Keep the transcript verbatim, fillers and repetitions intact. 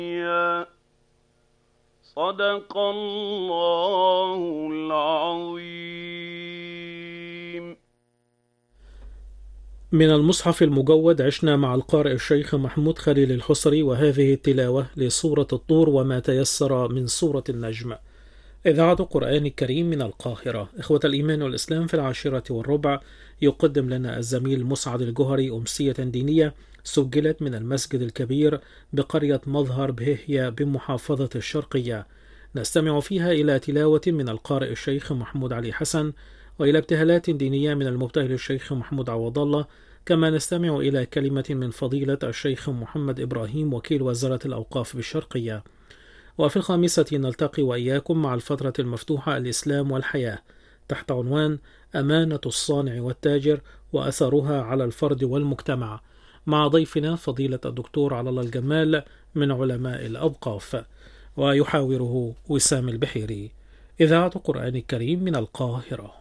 صدق الله العظيم. من المصحف المجود عشنا مع القارئ الشيخ محمود خليل الحصري، وهذه التلاوة لسورة الطور وما تيسر من سورة النجم. إذاعة قرآن الكريم من القاهرة. إخوة الإيمان والإسلام، في العاشرة والربع يقدم لنا الزميل مسعد الجهري أمسية دينية سجلت من المسجد الكبير بقرية مظهر بهية بمحافظة الشرقية، نستمع فيها إلى تلاوة من القارئ الشيخ محمود علي حسن، وإلى ابتهالات دينية من المبتهل الشيخ محمود عوض الله، كما نستمع إلى كلمة من فضيلة الشيخ محمد إبراهيم وكيل وزارة الأوقاف بالشرقية. وفي الخامسة نلتقي وإياكم مع الفترة المفتوحة الإسلام والحياة تحت عنوان أمانة الصانع والتاجر وأثرها على الفرد والمجتمع، مع ضيفنا فضيلة الدكتور على الله الجمال من علماء الأوقاف، ويحاوره وسام البحيري. إذاعة قرآن الكريم من القاهرة.